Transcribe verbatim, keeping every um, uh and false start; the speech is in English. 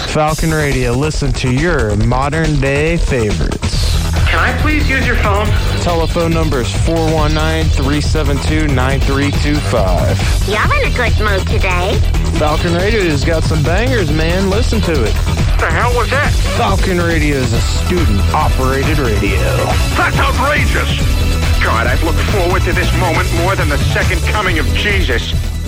Falcon Radio, listen to your modern day favorites. Can I please use your phone? Telephone number is four one nine, three seven two, nine three two five. You're in a good mood today. Falcon Radio has got some bangers, man. Listen to it. What the hell was that? Falcon Radio is a student-operated radio. That's outrageous! God, I've looked forward to this moment more than the second coming of Jesus.